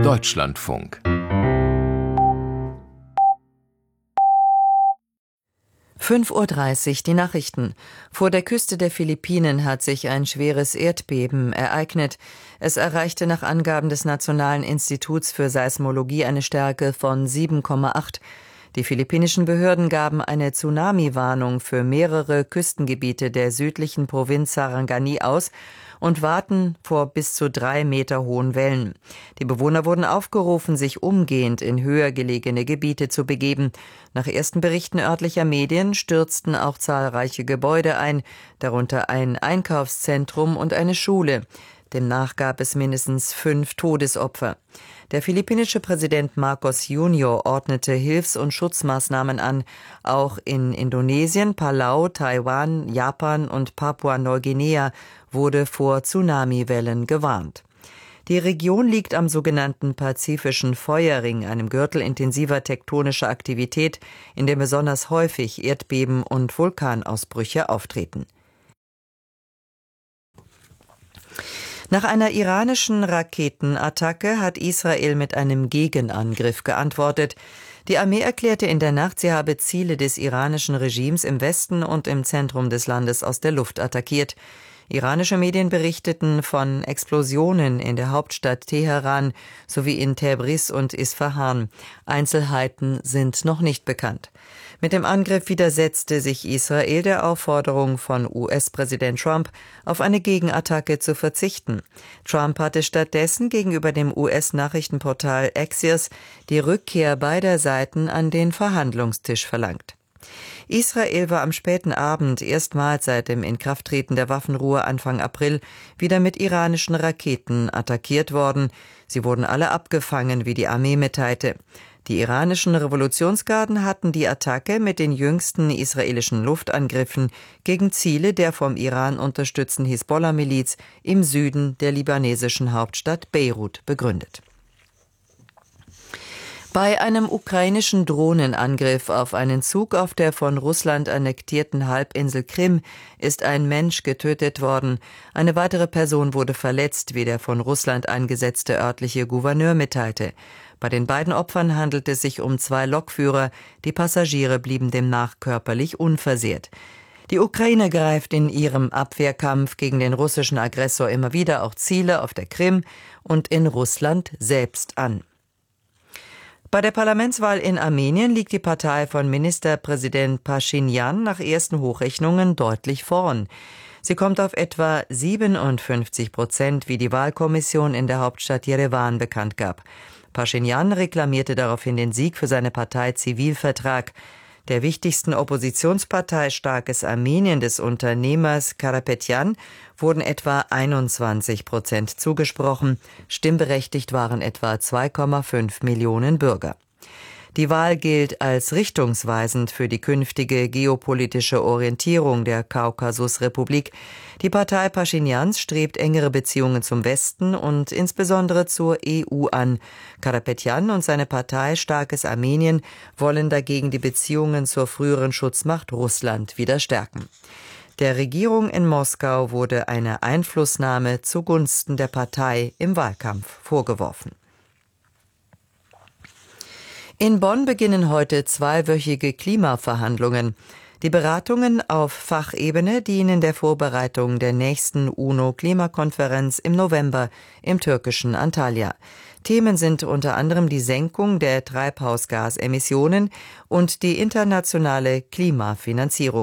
Deutschlandfunk. 5:30 Uhr, die Nachrichten. Vor der Küste der Philippinen hat sich ein schweres Erdbeben ereignet. Es erreichte nach Angaben des Nationalen Instituts für Seismologie eine Stärke von 7,8. Die philippinischen Behörden gaben eine Tsunami-Warnung für mehrere Küstengebiete der südlichen Provinz Sarangani aus und warten vor bis zu 3 Meter hohen Wellen. Die Bewohner wurden aufgerufen, sich umgehend in höher gelegene Gebiete zu begeben. Nach ersten Berichten örtlicher Medien stürzten auch zahlreiche Gebäude ein, darunter ein Einkaufszentrum und eine Schule. Demnach gab es mindestens 5 Todesopfer. Der philippinische Präsident Marcos Jr. ordnete Hilfs- und Schutzmaßnahmen an. Auch in Indonesien, Palau, Taiwan, Japan und Papua-Neuguinea wurde vor Tsunamiwellen gewarnt. Die Region liegt am sogenannten Pazifischen Feuerring, einem Gürtel intensiver tektonischer Aktivität, in dem besonders häufig Erdbeben und Vulkanausbrüche auftreten. Nach einer iranischen Raketenattacke hat Israel mit einem Gegenangriff geantwortet. Die Armee erklärte in der Nacht, sie habe Ziele des iranischen Regimes im Westen und im Zentrum des Landes aus der Luft attackiert. Iranische Medien berichteten von Explosionen in der Hauptstadt Teheran sowie in Tabriz und Isfahan. Einzelheiten sind noch nicht bekannt. Mit dem Angriff widersetzte sich Israel der Aufforderung von US-Präsident Trump, auf eine Gegenattacke zu verzichten. Trump hatte stattdessen gegenüber dem US-Nachrichtenportal Axios die Rückkehr beider Seiten an den Verhandlungstisch verlangt. Israel war am späten Abend erstmals seit dem Inkrafttreten der Waffenruhe Anfang April wieder mit iranischen Raketen attackiert worden. Sie wurden alle abgefangen, wie die Armee mitteilte. Die iranischen Revolutionsgarden hatten die Attacke mit den jüngsten israelischen Luftangriffen gegen Ziele der vom Iran unterstützten Hisbollah-Miliz im Süden der libanesischen Hauptstadt Beirut begründet. Bei einem ukrainischen Drohnenangriff auf einen Zug auf der von Russland annektierten Halbinsel Krim ist ein Mensch getötet worden. Eine weitere Person wurde verletzt, wie der von Russland eingesetzte örtliche Gouverneur mitteilte. Bei den beiden Opfern handelt es sich um 2 Lokführer. Die Passagiere blieben demnach körperlich unversehrt. Die Ukraine greift in ihrem Abwehrkampf gegen den russischen Aggressor immer wieder auch Ziele auf der Krim und in Russland selbst an. Bei der Parlamentswahl in Armenien liegt die Partei von Ministerpräsident Paschinjan nach ersten Hochrechnungen deutlich vorn. Sie kommt auf etwa 57%, wie die Wahlkommission in der Hauptstadt Jerewan bekannt gab. Paschinjan reklamierte daraufhin den Sieg für seine Partei Zivilvertrag. Der wichtigsten Oppositionspartei Starkes Armenien des Unternehmers Karapetyan wurden etwa 21% zugesprochen. Stimmberechtigt waren etwa 2,5 Millionen Bürger. Die Wahl gilt als richtungsweisend für die künftige geopolitische Orientierung der Kaukasusrepublik. Die Partei Paschinjans strebt engere Beziehungen zum Westen und insbesondere zur EU an. Karapetyan und seine Partei Starkes Armenien wollen dagegen die Beziehungen zur früheren Schutzmacht Russland wieder stärken. Der Regierung in Moskau wurde eine Einflussnahme zugunsten der Partei im Wahlkampf vorgeworfen. In Bonn beginnen heute 2-wöchige Klimaverhandlungen. Die Beratungen auf Fachebene dienen der Vorbereitung der nächsten UNO-Klimakonferenz im November im türkischen Antalya. Themen sind unter anderem die Senkung der Treibhausgasemissionen und die internationale Klimafinanzierung.